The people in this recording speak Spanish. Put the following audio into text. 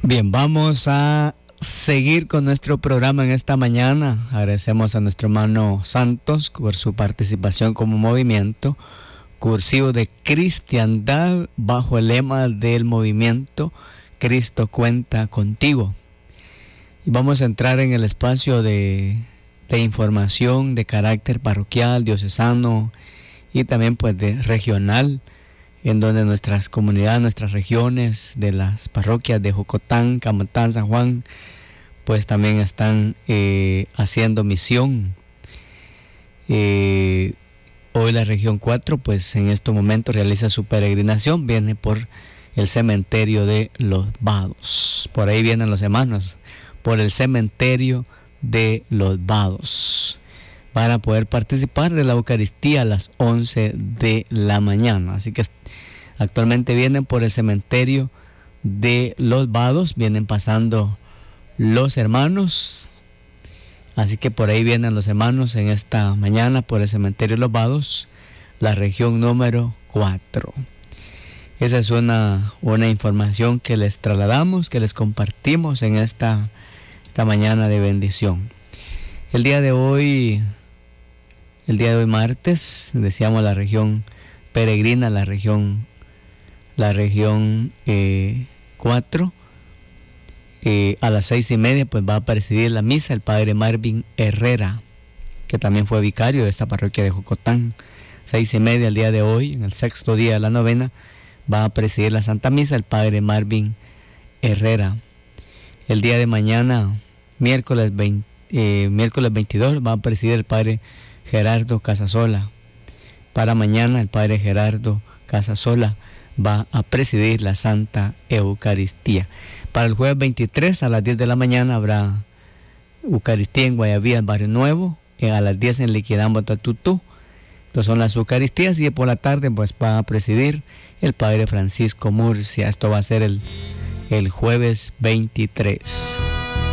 Bien, vamos a seguir con nuestro programa en esta mañana. Agradecemos a nuestro hermano Santos por su participación como movimiento cursivo de cristiandad bajo el lema del movimiento Cristo cuenta contigo. Y vamos a entrar en el espacio de información de carácter parroquial, diocesano y también pues de regional, en donde nuestras comunidades, nuestras regiones de las parroquias de Jocotán, Camatán, San Juan, pues también están haciendo misión. Hoy la región 4, pues en estos momentos realiza su peregrinación, viene por el cementerio de Los Vados. Por ahí vienen los hermanos, por el cementerio de Los Vados, para poder participar de la Eucaristía a las 11 de la mañana. Así que actualmente vienen por el cementerio de Los Vados, vienen pasando los hermanos. Así que por ahí vienen los hermanos en esta mañana por el cementerio de Los Vados, la región número 4. Esa es una información que les trasladamos, que les compartimos en esta mañana de bendición. El día de hoy martes, decíamos la región peregrina, la región 4, a las 6:30 pues va a presidir la misa el padre Marvin Herrera, que también fue vicario de esta parroquia de Jocotán. 6:30 el día de hoy, en el sexto día de la novena, va a presidir la Santa Misa el padre Marvin Herrera. El día de mañana, miércoles 22, va a presidir el padre Gerardo Casasola. Para mañana el padre Gerardo Casasola va a presidir la Santa Eucaristía. Para el jueves 23 a las 10 de la mañana habrá Eucaristía en Guayabía, el Barrio Nuevo, a las 10 en Liquidambo, Tatutú. Estas son las Eucaristías, y por la tarde pues va a presidir el padre Francisco Murcia. Esto va a ser el jueves 23.